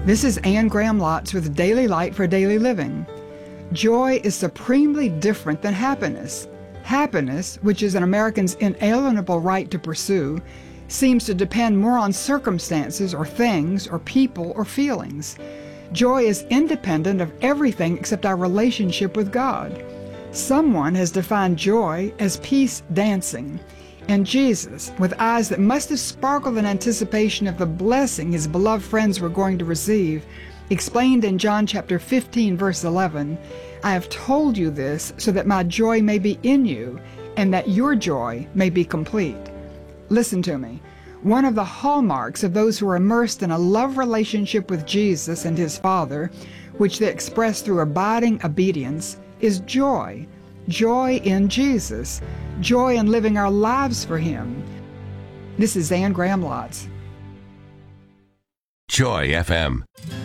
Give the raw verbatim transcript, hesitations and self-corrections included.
This is Anne Graham Lotz with Daily Light for Daily Living. Joy is supremely different than happiness. Happiness, which is an American's inalienable right to pursue, seems to depend more on circumstances or things or people or feelings. Joy is independent of everything except our relationship with God. Someone has defined joy as peace dancing, and Jesus, with eyes that must have sparkled in anticipation of the blessing his beloved friends were going to receive, explained in John chapter fifteen, verse eleven, "I have told you this so that my joy may be in you, and that your joy may be complete." Listen to me. One of the hallmarks of those who are immersed in a love relationship with Jesus and his Father, which they express through abiding obedience, is joy. Joy in Jesus. Joy in living our lives for him. This is Anne Graham Lotz. Joy F M.